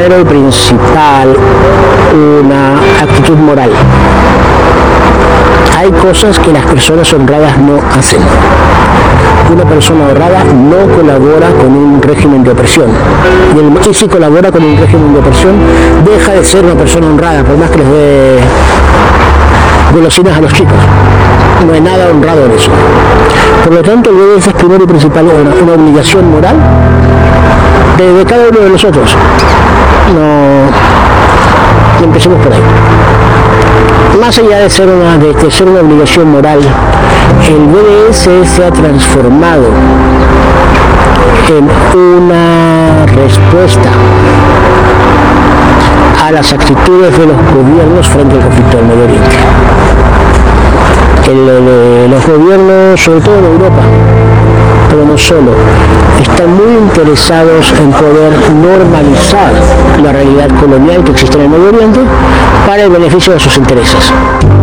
primero y principal una actitud moral. Hay cosas que las personas honradas no hacen. Una persona honrada no colabora con un régimen de opresión. Y si colabora con un régimen de opresión, deja de ser una persona honrada, por más que les dé golosinas a los chicos. No hay nada honrado en eso. Por lo tanto, el deber es primero y principal una obligación moral de cada uno de nosotros. No empecemos por ahí. Más allá de ser una obligación moral, el BDS se ha transformado en una respuesta a las actitudes de los gobiernos frente al conflicto del Medio Oriente. Los gobiernos, sobre todo en Europa, pero no solo, están muy interesados en poder normalizar la realidad colonial que existe en el Medio Oriente para el beneficio de sus intereses.